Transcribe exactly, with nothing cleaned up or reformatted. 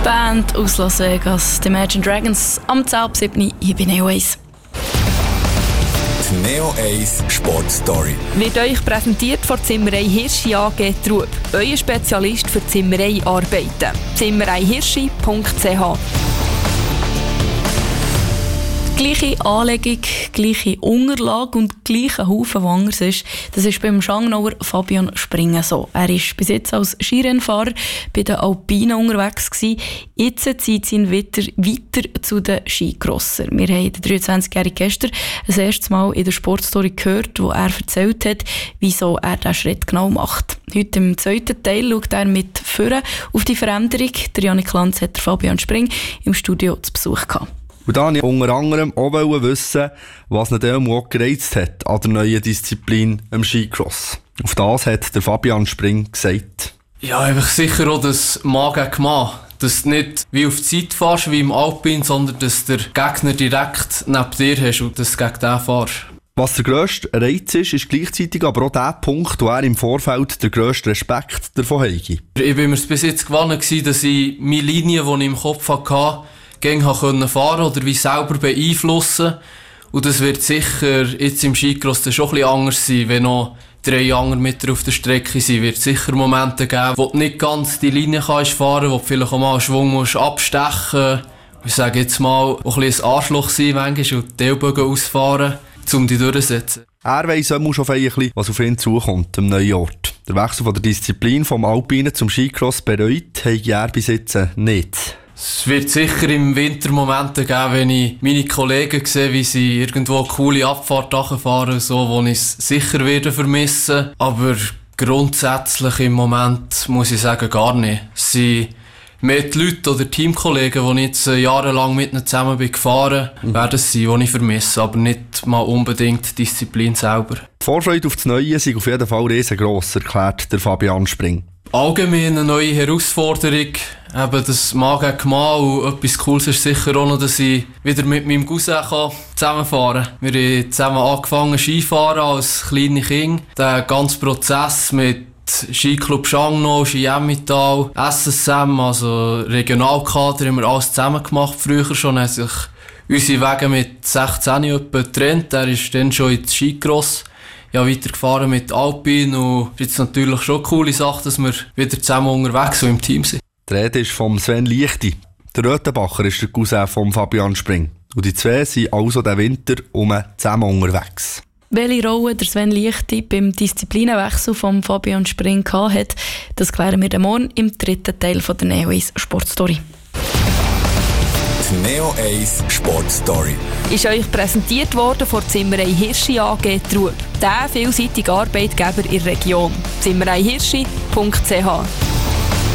Band aus Las Vegas, die Imagine Dragons, am zehn ab sieben hier bei Neo eins. Die Neo eins Sport Story wird euch präsentiert von Zimmerei Hirschi A G Trub, euer Spezialist für Zimmereiarbeiten. zimmerei hirschi punkt c h. Gleiche Anlegung, gleiche Unterlage und gleicher Haufen, der anders ist. Das ist beim Schangnauer Fabian Springen so. Er war bis jetzt als Skirennfahrer bei den Alpinen unterwegs gewesen. Jetzt zieht sein Wetter weiter zu den Skicrosser. Wir haben den dreiundzwanzigjährigen gestern das erste Mal in der Sportstory gehört, wo er erzählt hat, wieso er diesen Schritt genau macht. Heute im zweiten Teil schaut er mit vorne auf die Veränderung. Der Janik Lanz hat Fabian Spring im Studio zu Besuch gehabt. Und da wollte ich unter anderem auch wissen, was ihn dann auch gereizt hat an der neuen Disziplin im Skicross. Auf das hat der Fabian Spring gesagt. Ja, einfach sicher auch das Mann gegen Mann. Dass du nicht wie auf die Zeit fährst, wie im Alpin, sondern dass der Gegner direkt neben dir hast und dass du gegen den fährst. Was der grösste Reiz ist, ist gleichzeitig aber auch der Punkt, wo er im Vorfeld den grössten Respekt davon hatte. Ich war mir bis jetzt gewonnen, dass ich meine Linie, die ich im Kopf hatte, gegen fahren konnte oder wie selber beeinflussen. Und das wird sicher jetzt im Skicross schon ein bisschen anders sein, wenn noch drei andere mit auf der Strecke sind. Wird sicher Momente geben, wo du nicht ganz die Linie kannst fahren, wo du vielleicht auch mal einen Schwung musst abstechen musst. Ich sage jetzt mal, auch ein bisschen ein Arschloch sein manchmal und die Ellbogen ausfahren, um dich durchzusetzen. Er weiss auch schon ein bisschen, was auf ihn zukommt, am neuen Ort. Der Wechsel von der Disziplin vom Alpinen zum Skicross bereut, habe er bis jetzt nicht. Es wird sicher im Winter Momente geben, wenn ich meine Kollegen sehe, wie sie irgendwo eine coole Abfahrt fahren, so, wo ich es sicher werde vermissen. Aber grundsätzlich im Moment muss ich sagen, gar nicht. Es sind mehr die Leute oder Teamkollegen, die ich jetzt jahrelang mit ihnen zusammen bin gefahren, mhm. werden es sein, die ich vermisse, aber nicht mal unbedingt die Disziplin selber. Die Vorfreude auf das Neue ist auf jeden Fall riesengross, erklärt der Fabian Spring. Allgemein eine neue Herausforderung, eben das Mann gegen Mann, und etwas Cooles ist sicher auch noch, dass ich wieder mit meinem Cousin zusammenfahren kann. Wir haben zusammen angefangen Skifahren als kleine Kinder. Der ganze Prozess mit Skiclub Schangnau, Ski Emmental, S S M, also Regionalkader, haben wir alles zusammen gemacht. Früher schon haben sich unsere Wege mit sechzehn etwa getrennt. Er ist dann schon ins Skicross. Ja, weitergefahren mit Alpin und es ist jetzt natürlich schon eine coole Sache, dass wir wieder zusammen unterwegs und im Team sind. Die Rede ist von Sven Lichti. Der Röthenbacher ist der Cousin von Fabian Spring. Und die zwei sind also den Winter um zusammen unterwegs. Welche Rolle der Sven Lichti beim Disziplinenwechsel von Fabian Spring hatte, das klären wir morgen im dritten Teil von der Neo eins Sportstory. Die Neo eins Sportstory ist euch präsentiert worden von Zimmerei Hirschi A G Trub, der vielseitige Arbeitgeber in der Region. zimmerei hirschi punkt c h